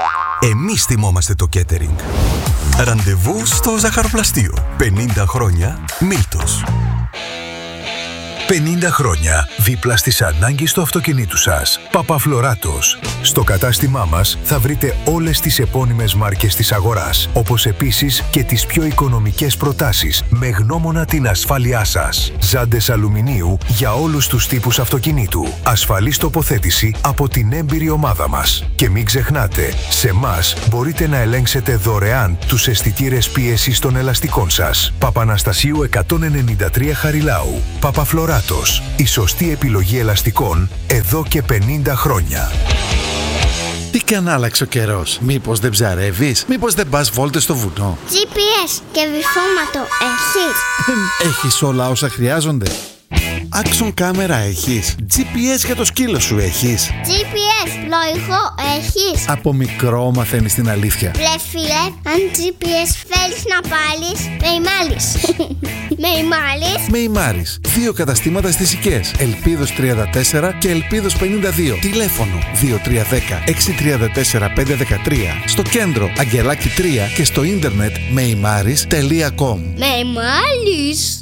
Εμείς θυμόμαστε το catering. Ραντεβού στο ζαχαροπλαστείο. πενήντα χρόνια Μίλτος. πενήντα χρόνια δίπλα στις ανάγκες του αυτοκινήτου σας. Παπαφλωράτος. Στο κατάστημά μας θα βρείτε όλες τις επώνυμες μάρκες της αγοράς, όπως επίσης και τις πιο οικονομικές προτάσεις, με γνώμονα την ασφάλειά σας. Ζάντες αλουμινίου για όλους τους τύπους αυτοκινήτου. Ασφαλής τοποθέτηση από την έμπειρη ομάδα μας. Και μην ξεχνάτε, σε εμάς μπορείτε να ελέγξετε δωρεάν τους αισθητήρες πίεσης των ελαστικών σας. Παπαναστασίου εκατόν ενενήντα τρία Χαριλάου. Παπαφλωράτος. Η σωστή επιλογή ελαστικών εδώ και πενήντα χρόνια. Τι κι αν άλλαξε ο καιρός? Μήπως δεν ψαρεύεις? Μήπως δεν πας βόλτες στο βουνό? τζι πι ες και βυθόματο έχεις? Έχεις όλα όσα χρειάζονται? Action κάμερα έχεις? τζι πι ες για το σκύλο σου έχεις? τζι πι ες πλοηγό έχεις? Από μικρό μαθαίνεις την αλήθεια. Ρε φίλε, αν τζι πι ες θέλεις να πάλεις, με ημάλεις. Με ημάλεις. Με ημάρεις. Δύο καταστήματα στις Οικές. Ελπίδος τριάντα τέσσερα και Ελπίδος πενήντα δύο. Τηλέφωνο δύο τρία ένα μηδέν έξι τρία τέσσερα πέντε ένα τρία. Στο κέντρο Αγγελάκι τρία και στο ίντερνετ μεϊμάρις τελεία κομ. Με ημάλεις.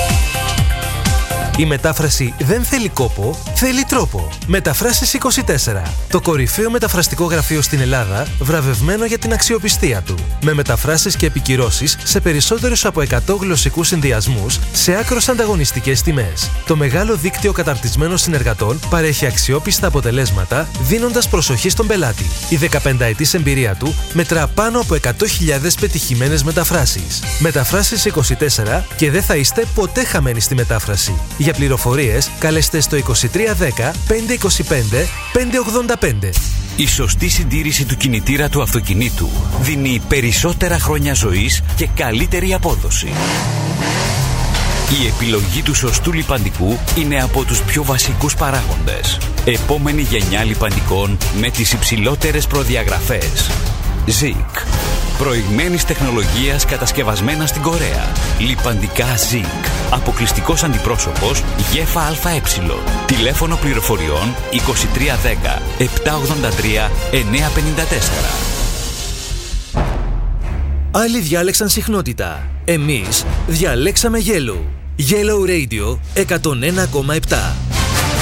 Η μετάφραση δεν θέλει κόπο, θέλει τρόπο. Μεταφράσεις είκοσι τέσσερα. Το κορυφαίο μεταφραστικό γραφείο στην Ελλάδα, βραβευμένο για την αξιοπιστία του. Με μεταφράσεις και επικυρώσεις σε περισσότερους από εκατό γλωσσικούς συνδυασμούς, σε άκρως ανταγωνιστικές τιμές. Το μεγάλο δίκτυο καταρτισμένων συνεργατών παρέχει αξιόπιστα αποτελέσματα, δίνοντας προσοχή στον πελάτη. Η δεκαπενταετής εμπειρία του μετρά πάνω από εκατό χιλιάδες πετυχημένες μεταφράσεις. Μεταφράσεις είκοσι τέσσερα και δεν θα είστε ποτέ χαμένοι στη μετάφραση. Για πληροφορίες, καλέστε στο είκοσι τρία δέκα πεντακόσια είκοσι πέντε πεντακόσια ογδόντα πέντε. Η σωστή συντήρηση του κινητήρα του αυτοκινήτου δίνει περισσότερα χρόνια ζωής και καλύτερη απόδοση. Η επιλογή του σωστού λιπαντικού είναι από τους πιο βασικούς παράγοντες. Επόμενη γενιά λιπαντικών με τις υψηλότερες προδιαγραφές. Zik. Προηγμένης τεχνολογίας κατασκευασμένα στην Κορέα. Λιπαντικά Zik. Αποκλειστικός αντιπρόσωπος ΓΕΦΑ-ΑΕ. Τηλέφωνο πληροφοριών είκοσι τρία δέκα επτακόσια ογδόντα τρία εννιακόσια πενήντα τέσσερα. Άλλοι διάλεξαν συχνότητα. Εμείς διαλέξαμε Yellow. Yellow Radio εκατόν ένα κόμμα επτά.